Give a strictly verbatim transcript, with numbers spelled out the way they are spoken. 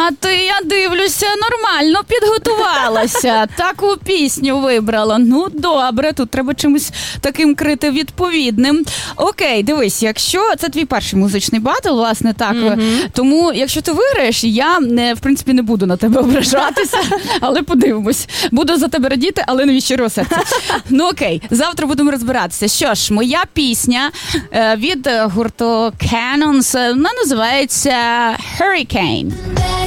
А ти, я дивлюся, нормально підготувалася. Таку пісню вибрала. Ну, добре, тут треба чимось таким крити відповідним. Окей, дивись, якщо це твій перший музичний батл, власне, так. Mm-hmm. Тому, якщо ти виграєш, я, не, в принципі, не буду на тебе ображатися, але подивимось. Буду за тебе радіти, але не від щирого серця. Ну, окей, завтра будемо розбиратися. Що ж, моя пісня від гурту Cannons, вона називається Hurricane.